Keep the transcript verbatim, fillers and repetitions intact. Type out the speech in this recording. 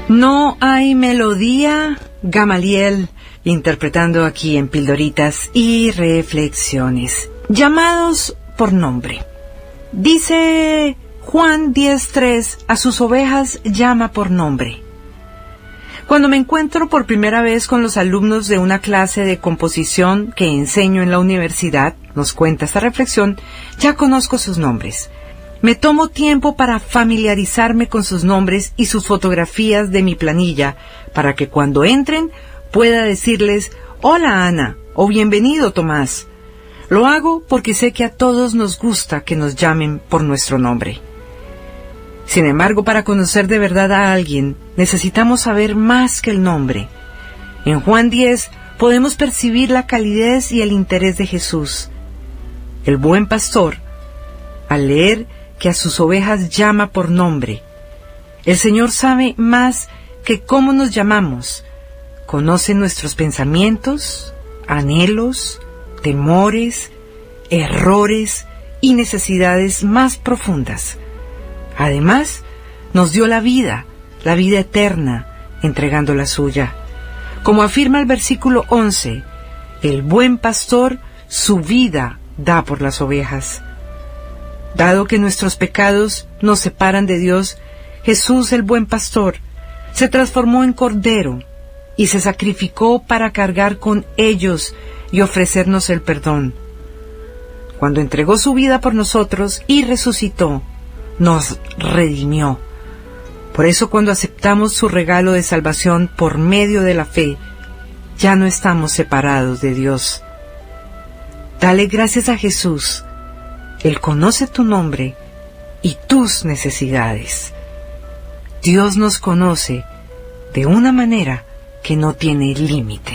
No hay melodía, Gamaliel, interpretando aquí en Pildoritas y Reflexiones. Llamados por nombre. Dice Juan diez tres, a sus ovejas llama por nombre. Cuando me encuentro por primera vez con los alumnos de una clase de composición que enseño en la universidad, nos cuenta esta reflexión, ya conozco sus nombres. Me tomo tiempo para familiarizarme con sus nombres y sus fotografías de mi planilla, para que cuando entren pueda decirles, hola Ana, o bienvenido Tomás. Lo hago porque sé que a todos nos gusta que nos llamen por nuestro nombre. Sin embargo, para conocer de verdad a alguien, necesitamos saber más que el nombre. En Juan diez podemos percibir la calidez y el interés de Jesús. El buen pastor, al leer que a sus ovejas llama por nombre, el Señor sabe más que cómo nos llamamos. Conoce nuestros pensamientos, anhelos, temores, errores y necesidades más profundas. Además, nos dio la vida, la vida eterna, entregando la suya. Como afirma el versículo once, el buen pastor su vida da por las ovejas. Dado que nuestros pecados nos separan de Dios, Jesús, el buen pastor, se transformó en cordero y se sacrificó para cargar con ellos y ofrecernos el perdón. Cuando entregó su vida por nosotros y resucitó, nos redimió. Por eso, cuando aceptamos su regalo de salvación por medio de la fe, ya no estamos separados de Dios. Dale gracias a Jesús. Él conoce tu nombre y tus necesidades. Dios nos conoce de una manera que no tiene límite.